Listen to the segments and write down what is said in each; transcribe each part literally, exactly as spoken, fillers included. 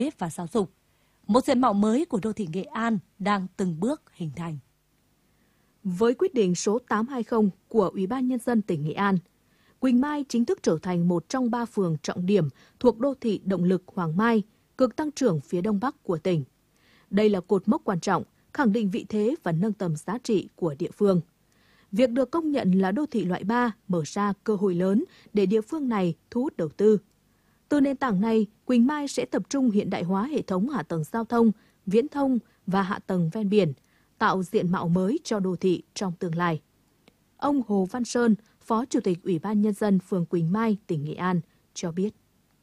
và giáo dục. Một diện mạo mới của đô thị Nghệ An đang từng bước hình thành. Với quyết định số tám trăm hai mươi của Ủy ban Nhân dân tỉnh Nghệ An, Quỳnh Mai chính thức trở thành một trong ba phường trọng điểm thuộc đô thị động lực Hoàng Mai, cực tăng trưởng phía đông bắc của tỉnh. Đây là cột mốc quan trọng, khẳng định vị thế và nâng tầm giá trị của địa phương. Việc được công nhận là đô thị loại ba mở ra cơ hội lớn để địa phương này thu hút đầu tư. Từ nền tảng này, Quỳnh Mai sẽ tập trung hiện đại hóa hệ thống hạ tầng giao thông, viễn thông và hạ tầng ven biển, tạo diện mạo mới cho đô thị trong tương lai. Ông Hồ Văn Sơn, Phó Chủ tịch Ủy ban Nhân dân phường Quỳnh Mai, tỉnh Nghệ An, cho biết.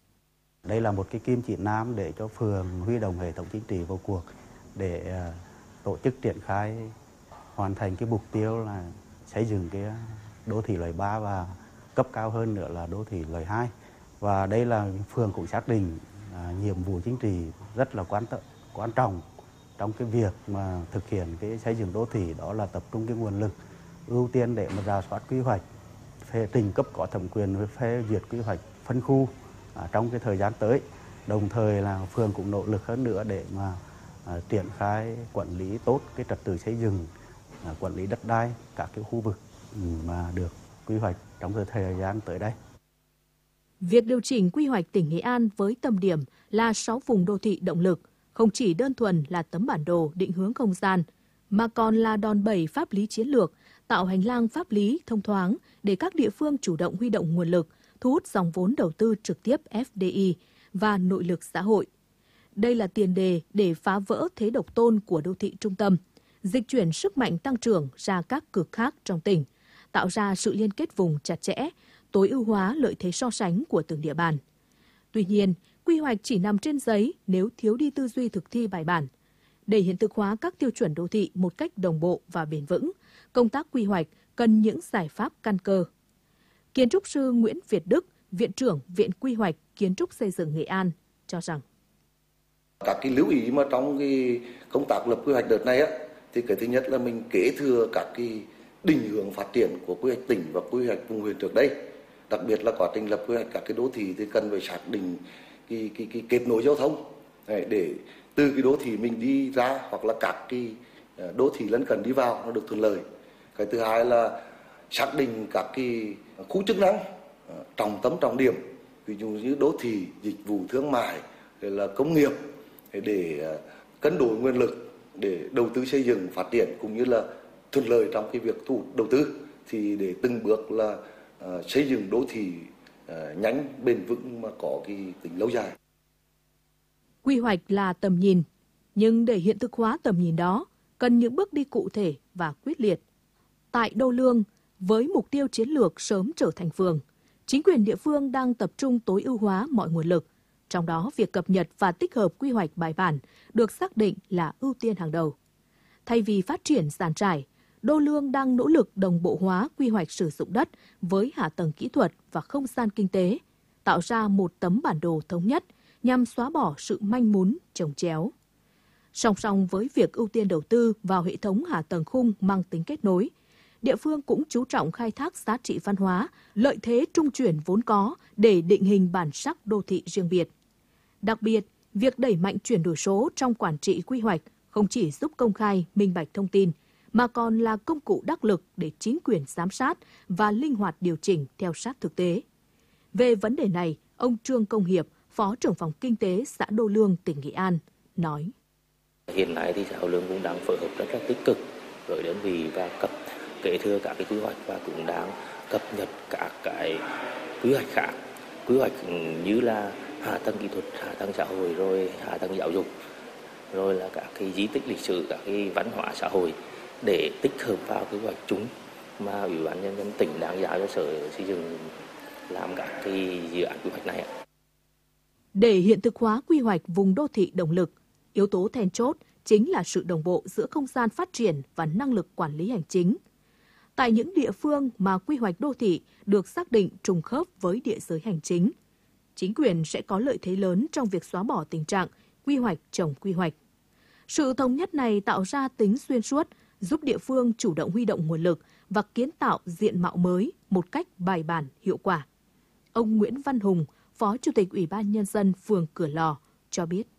Đây là một cái kim chỉ nam để cho phường huy động hệ thống chính trị vào cuộc để tổ chức triển khai hoàn thành cái mục tiêu là xây dựng cái đô thị loại ba và cấp cao hơn nữa là đô thị loại hai. Và đây là phường cũng xác định à, nhiệm vụ chính trị rất là quan trọng, quan trọng trong cái việc mà thực hiện cái xây dựng đô thị, đó là tập trung cái nguồn lực ưu tiên để mà rà soát quy hoạch, phê trình cấp có thẩm quyền với phê duyệt quy hoạch phân khu à, trong cái thời gian tới. Đồng thời là phường cũng nỗ lực hơn nữa để mà à, triển khai quản lý tốt cái trật tự xây dựng, à, quản lý đất đai các cái khu vực mà được quy hoạch trong cái thời gian tới đây. Việc điều chỉnh quy hoạch tỉnh Nghệ An với tâm điểm là sáu vùng đô thị động lực không chỉ đơn thuần là tấm bản đồ định hướng không gian, mà còn là đòn bẩy pháp lý chiến lược, tạo hành lang pháp lý thông thoáng để các địa phương chủ động huy động nguồn lực, thu hút dòng vốn đầu tư trực tiếp F D I và nội lực xã hội. Đây là tiền đề để phá vỡ thế độc tôn của đô thị trung tâm, dịch chuyển sức mạnh tăng trưởng ra các cực khác trong tỉnh, tạo ra sự liên kết vùng chặt chẽ, tối ưu hóa lợi thế so sánh của từng địa bàn. Tuy nhiên, quy hoạch chỉ nằm trên giấy nếu thiếu đi tư duy thực thi bài bản. Để hiện thực hóa các tiêu chuẩn đô thị một cách đồng bộ và bền vững, công tác quy hoạch cần những giải pháp căn cơ. Kiến trúc sư Nguyễn Việt Đức, Viện trưởng Viện Quy hoạch Kiến trúc Xây dựng Nghệ An cho rằng các cái lưu ý mà trong cái công tác lập quy hoạch đợt này á, thì cái thứ nhất là mình kế thừa các cái định hướng phát triển của quy hoạch tỉnh và quy hoạch vùng huyện trước đây. Đặc biệt là quá trình lập quy hoạch các cái đô thị thì cần phải xác định cái, cái, cái kết nối giao thông để từ cái đô thị mình đi ra hoặc là các cái đô thị lân cận đi vào nó được thuận lợi. Cái thứ hai là xác định các cái khu chức năng trọng tâm trọng điểm, ví dụ như đô thị, dịch vụ thương mại, hay là công nghiệp để cân đối nguồn lực để đầu tư xây dựng phát triển cũng như là thuận lợi trong cái việc thu hút đầu tư, thì để từng bước là uh, xây dựng đô thị uh, nhanh, bền vững mà có cái tính lâu dài. Quy hoạch là tầm nhìn, nhưng để hiện thực hóa tầm nhìn đó cần những bước đi cụ thể và quyết liệt. Tại Đô Lương, với mục tiêu chiến lược sớm trở thành phường, chính quyền địa phương đang tập trung tối ưu hóa mọi nguồn lực. Trong đó, việc cập nhật và tích hợp quy hoạch bài bản được xác định là ưu tiên hàng đầu. Thay vì phát triển dàn trải, Đô Lương đang nỗ lực đồng bộ hóa quy hoạch sử dụng đất với hạ tầng kỹ thuật và không gian kinh tế, tạo ra một tấm bản đồ thống nhất nhằm xóa bỏ sự manh mún, chồng chéo. Song song với việc ưu tiên đầu tư vào hệ thống hạ tầng khung mang tính kết nối, địa phương cũng chú trọng khai thác giá trị văn hóa, lợi thế trung chuyển vốn có để định hình bản sắc đô thị riêng biệt. Đặc biệt, việc đẩy mạnh chuyển đổi số trong quản trị quy hoạch không chỉ giúp công khai, minh bạch thông tin, mà còn là công cụ đắc lực để chính quyền giám sát và linh hoạt điều chỉnh theo sát thực tế. Về vấn đề này, ông Trương Công Hiệp, Phó trưởng phòng Kinh tế xã Đô Lương, tỉnh Nghệ An, nói. Hiện nay thì xã Đô Lương cũng đang phối hợp rất là tích cực với đơn vị và cấp kế thừa các cái quy hoạch và cũng đang cập nhật các cái quy hoạch khác, quy hoạch như là hạ tầng kỹ thuật, hạ tầng xã hội, rồi hạ tầng giáo dục, rồi là các cái di tích lịch sử, các cái văn hóa xã hội để tích hợp vào quy hoạch chúng mà Ủy ban Nhân dân tỉnh đang giao cho Sở Xây dựng làm các cái dự án quy hoạch này. Để hiện thực hóa quy hoạch vùng đô thị động lực, yếu tố then chốt chính là sự đồng bộ giữa không gian phát triển và năng lực quản lý hành chính. Tại những địa phương mà quy hoạch đô thị được xác định trùng khớp với địa giới hành chính, chính quyền sẽ có lợi thế lớn trong việc xóa bỏ tình trạng quy hoạch chồng quy hoạch. Sự thống nhất này tạo ra tính xuyên suốt, giúp địa phương chủ động huy động nguồn lực và kiến tạo diện mạo mới một cách bài bản, hiệu quả. Ông Nguyễn Văn Hùng, Phó Chủ tịch Ủy ban Nhân dân phường Cửa Lò cho biết.